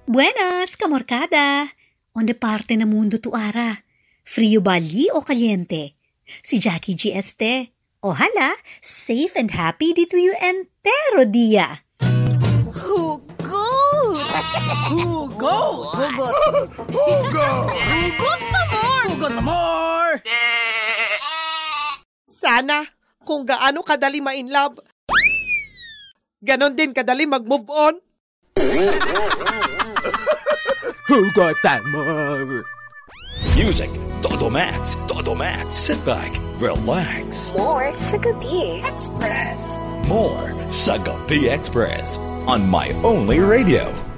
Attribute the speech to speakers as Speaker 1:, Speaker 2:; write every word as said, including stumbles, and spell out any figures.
Speaker 1: Buenas, kamorkada! Onde parte na mundo tu ara? Frio bali o kaliente? Si Jackie G. Este. Ojalá, safe and happy dito you entero dia.
Speaker 2: Hugot!
Speaker 3: Hugot!
Speaker 2: Hugot!
Speaker 3: Hugot!
Speaker 2: Hugot pa more!
Speaker 3: Hugot pa more!
Speaker 4: Sana, kung gaano kadali ma-inlove, ganon din kadali mag-move on.
Speaker 3: Hugot pa more!
Speaker 5: Music, Todo Max, Todo Max. Sit back, relax.
Speaker 6: More sa Gabi Express.
Speaker 5: More sa Gabi Express on My Only Radio.